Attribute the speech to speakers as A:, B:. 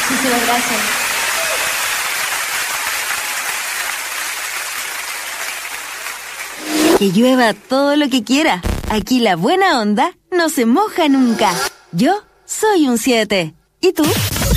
A: Muchísimas gracias.
B: Que llueva todo lo que quiera. Aquí la buena onda no se moja nunca. Yo soy un 7. ¿Y tú?